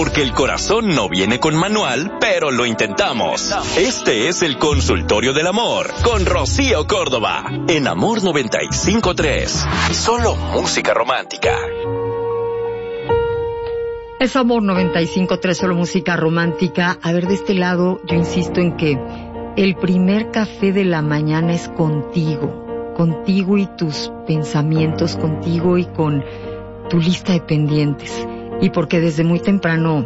porque el corazón no viene con manual, pero lo intentamos. Este es el Consultorio del Amor con Rocío Córdoba en Amor 95.3. Solo música romántica. Es Amor 95.3, solo música romántica. A ver, de este lado, yo insisto en que el primer café de la mañana es contigo y tus pensamientos, contigo y con tu lista de pendientes. Y porque desde muy temprano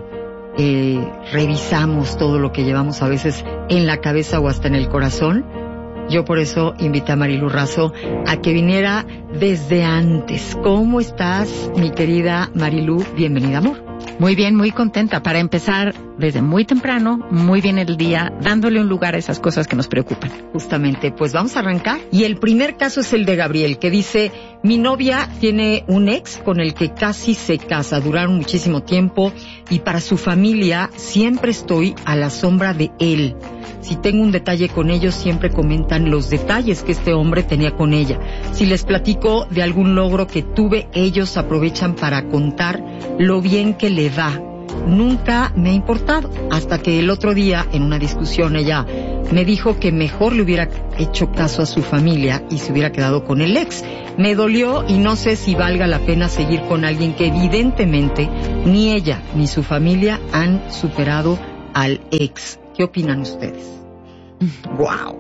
revisamos todo lo que llevamos a veces en la cabeza o hasta en el corazón, yo por eso invité a Marilu Razo a que viniera desde antes. ¿Cómo estás, mi querida Marilu? Bienvenida, amor. Muy bien, muy contenta para empezar desde muy temprano, muy bien el día, dándole un lugar a esas cosas que nos preocupan. Justamente, pues vamos a arrancar. Y el primer caso es el de Gabriel, que dice: mi novia tiene un ex con el que casi se casa, duraron muchísimo tiempo y para su familia siempre estoy a la sombra de él. Si tengo un detalle con ellos, siempre comentan los detalles que este hombre tenía con ella. Si les platico de algún logro que tuve, ellos aprovechan para contar lo bien que le va. Nunca me ha importado, hasta que el otro día, en una discusión, ella me dijo que mejor le hubiera hecho caso a su familia y se hubiera quedado con el ex. Me dolió y no sé si valga la pena seguir con alguien que evidentemente ni ella ni su familia han superado al ex. ¿Qué opinan ustedes? ¡Wow!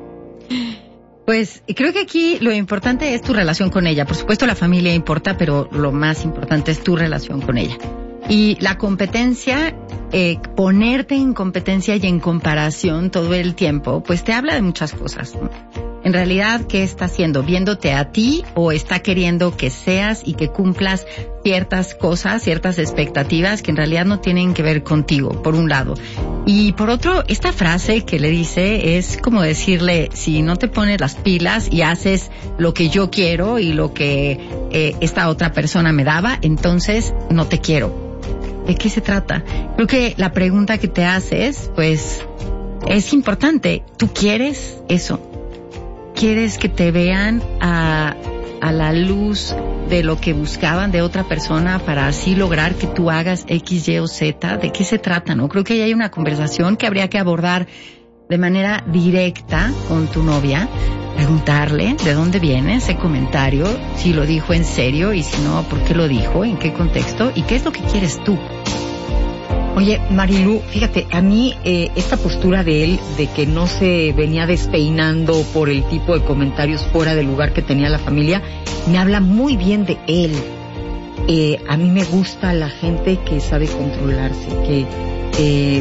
Pues creo que aquí lo importante es tu relación con ella. Por supuesto la familia importa, pero lo más importante es tu relación con ella. Y la competencia, ponerte en competencia y en comparación todo el tiempo, pues te habla de muchas cosas, ¿no? En realidad, ¿qué está haciendo? ¿Viéndote a ti o está queriendo que seas y que cumplas ciertas cosas, ciertas expectativas que en realidad no tienen que ver contigo, por un lado? Y por otro, esta frase que le dice es como decirle: si no te pones las pilas y haces lo que yo quiero y lo que esta otra persona me daba, entonces no te quiero. ¿De qué se trata? Creo que la pregunta que te haces, pues, es importante. ¿Tú quieres eso? ¿Quieres que te vean a la luz de lo que buscaban de otra persona para así lograr que tú hagas X, Y o Z? ¿De qué se trata, no? Creo que ahí hay una conversación que habría que abordar de manera directa con tu novia. Preguntarle de dónde viene ese comentario, si lo dijo en serio y si no, ¿por qué lo dijo? ¿En qué contexto? ¿Y qué es lo que quieres tú? Oye, Marilu, fíjate, a mí esta postura de él, de que no se venía despeinando por el tipo de comentarios fuera del lugar que tenía la familia, me habla muy bien de él. A mí me gusta la gente que sabe controlarse, que,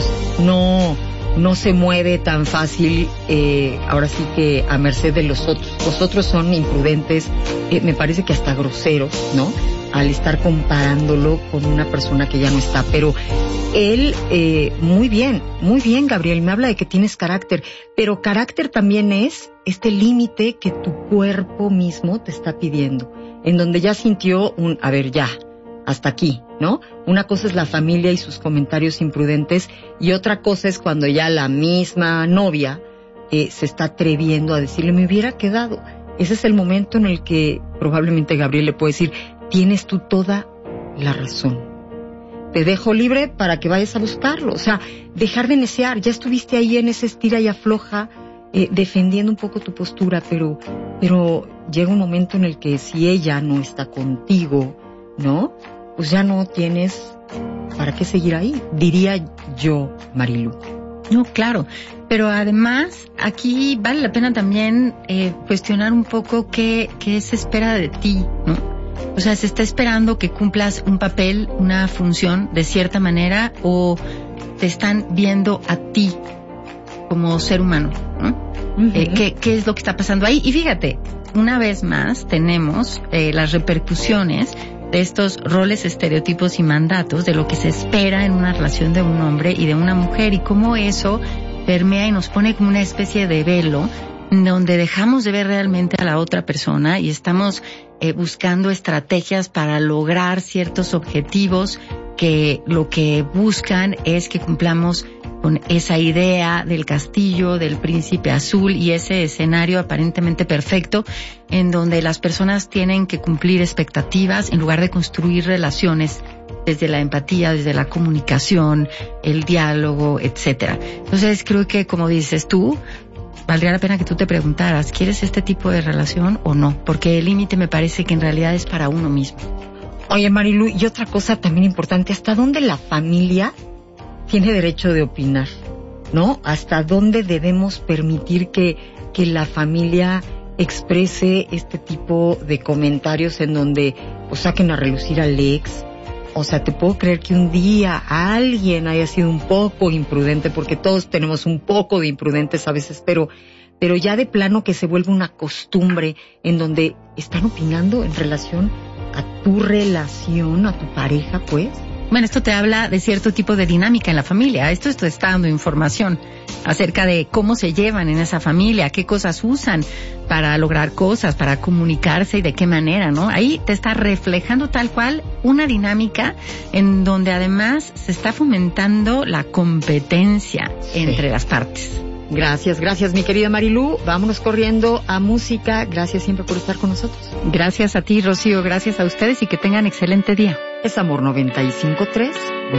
no se mueve tan fácil, ahora sí que a merced de los otros. Los otros son imprudentes, me parece que hasta groseros, ¿no? Al estar comparándolo con una persona que ya no está. Pero él, muy bien, Gabriel, me habla de que tienes carácter, pero carácter también es este límite que tu cuerpo mismo te está pidiendo, en donde ya sintió a ver, ya, hasta aquí, ¿no? Una cosa es la familia y sus comentarios imprudentes, y otra cosa es cuando ya la misma novia se está atreviendo a decirle: me hubiera quedado. Ese es el momento en el que probablemente Gabriel le puede decir: tienes tú toda la razón. Te dejo libre para que vayas a buscarlo. O sea, dejar de necear. Ya estuviste ahí en ese estira y afloja, defendiendo un poco tu postura, pero llega un momento en el que si ella no está contigo, ¿no? Pues ya no tienes para qué seguir ahí, diría yo, Marilu. No, claro, pero además aquí vale la pena también cuestionar un poco qué se espera de ti, ¿no? O sea, ¿se está esperando que cumplas un papel, una función de cierta manera, o te están viendo a ti como ser humano, ¿no? Uh-huh. ¿Qué es lo que está pasando ahí? Y fíjate, una vez más tenemos las repercusiones de estos roles, estereotipos y mandatos de lo que se espera en una relación de un hombre y de una mujer, y cómo eso permea y nos pone como una especie de velo donde dejamos de ver realmente a la otra persona y estamos buscando estrategias para lograr ciertos objetivos que lo que buscan es que cumplamos con esa idea del castillo, del príncipe azul y ese escenario aparentemente perfecto en donde las personas tienen que cumplir expectativas en lugar de construir relaciones desde la empatía, desde la comunicación, el diálogo, etcétera. Entonces creo que, como dices tú, valdría la pena que tú te preguntaras, ¿quieres este tipo de relación o no? Porque el límite me parece que en realidad es para uno mismo. Oye, Marilu, y otra cosa también importante, ¿hasta dónde la familia tiene derecho de opinar? ¿No? ¿Hasta dónde debemos permitir que la familia exprese este tipo de comentarios en donde pues saquen a relucir al ex? O sea, te puedo creer que un día alguien haya sido un poco imprudente, porque todos tenemos un poco de imprudentes a veces, pero ya de plano que se vuelve una costumbre en donde están opinando en relación a tu relación, a tu pareja, pues. Bueno, esto te habla de cierto tipo de dinámica en la familia. Esto está dando información acerca de cómo se llevan en esa familia, qué cosas usan para lograr cosas, para comunicarse y de qué manera, ¿no? Ahí te está reflejando tal cual una dinámica en donde además se está fomentando la competencia entre las partes. Gracias, mi querida Marilu. Vámonos corriendo a música. Gracias siempre por estar con nosotros. Gracias a ti, Rocío. Gracias a ustedes y que tengan excelente día. Es Amor 95.3.